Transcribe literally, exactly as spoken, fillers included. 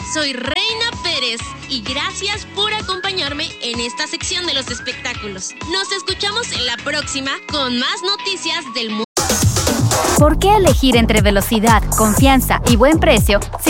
Soy Reina Pérez y gracias por acompañarme en esta sección de los espectáculos. Nos escuchamos en la próxima con más noticias del mundo. ¿Por qué elegir entre velocidad, confianza y buen precio